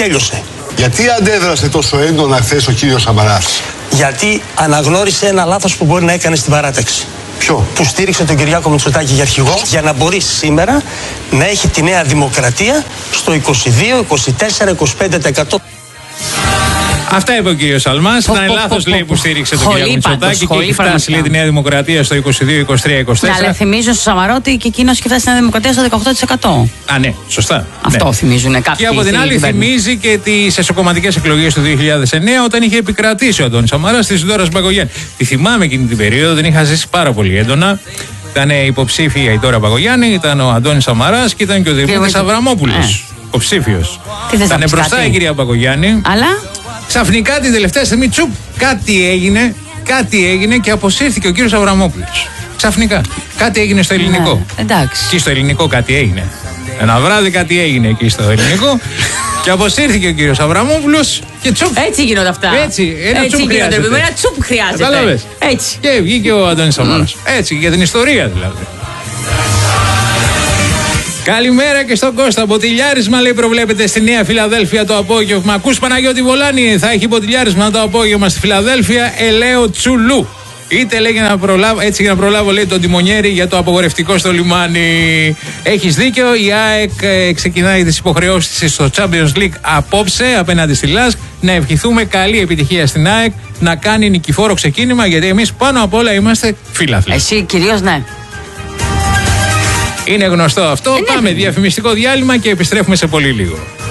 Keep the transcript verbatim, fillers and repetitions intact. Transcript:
τέλειωσε. Γιατί αντέδρασε τόσο έντονα χθες ο κύριος Σαμαράς? Γιατί αναγνώρισε ένα λάθος που μπορεί να έκανε στην παράταξη. Ποιο? Που στήριξε τον Κυριάκο Μητσοτάκη για αρχηγό, για να μπορεί σήμερα να έχει τη Νέα Δημοκρατία στο είκοσι δύο, είκοσι τέσσερα, είκοσι πέντε τοις εκατό. Αυτά είπε ο κύριος Σαλμάς. Ήταν λάθος, λέει, που στήριξε τον κύριο Μητσοτάκη και έχει φτάσει, λέει, τη Νέα Δημοκρατία στο είκοσι δύο, είκοσι τρία, είκοσι τέσσερα. Αλλά θυμίζω στο Σαμαρό ότι και εκείνος έχει φτάσει στη Νέα Δημοκρατία στο δεκαοκτώ τοις εκατό. Α, ναι, σωστά. Αυτό ναι. θυμίζουν κάποιοι. Και από την άλλη, θυμίζει και τις εσωκομματικές εκλογές του δύο χιλιάδες εννέα, όταν είχε επικρατήσει ο Αντώνης Σαμαράς στη Δόρας Μπακογιάννη. Τη θυμάμαι εκείνη την περίοδο, την είχα ζήσει πάρα πολύ έντονα. Ήταν υποψήφια η Δόρα Μπακογιάννη, ήταν ο Αντώνης Σαμαράς και ήταν και ο Δημήτρης Αβραμόπουλος. Υποψήφιος. Ήταν μπροστά η κυρία Μπακογιάννη. Αλλά. Ξαφνικά την τελευταία στιγμή, τσουπ, κάτι έγινε, κάτι έγινε και αποσύρθηκε ο κύριος Αβραμόπουλος. Ξαφνικά. Κάτι έγινε στο ελληνικό. Ναι, εντάξει. Και στο ελληνικό κάτι έγινε. Ένα βράδυ κάτι έγινε εκεί στο ελληνικό και αποσύρθηκε ο κύριος Αβραμόπουλος και τσουπ. Έτσι γίνονται αυτά. Έτσι, ένα Έτσι τσουπ γίνονται. χρειάζεται. Ένα τσουπ χρειάζεται. Κατάλαβες. Έτσι. Και βγήκε ο Αντώνης Σαμαράς. Mm. Έτσι, για την ιστορία δηλαδή. Καλημέρα και στον Κώστα. Μποτιλιάρισμα, λέει, προβλέπεται στη Νέα Φιλαδέλφια το απόγευμα. Ακούς, Παναγιώτη Βολάνη, θα έχει μποτιλιάρισμα το απόγευμα στη Φιλαδέλφια. Ελαίο Τσουλού. Είτε, λέει, για να προλάβω, έτσι για να προλάβω, λέει, τον τιμονιέρη για το απογορευτικό στο λιμάνι. Έχεις δίκιο. Η ΑΕΚ ε, ξεκινάει τις υποχρεώσεις της στο Champions League απόψε απέναντι στη ΛΑΣΚ. Να ευχηθούμε καλή επιτυχία στην ΑΕΚ, να κάνει νικηφόρο ξεκίνημα, γιατί εμείς πάνω απ' όλα είμαστε φίλαθλοι. Εσύ κυρίως, ναι. Είναι γνωστό αυτό. Είναι Πάμε διαφημιστικό διάλειμμα και επιστρέφουμε σε πολύ λίγο.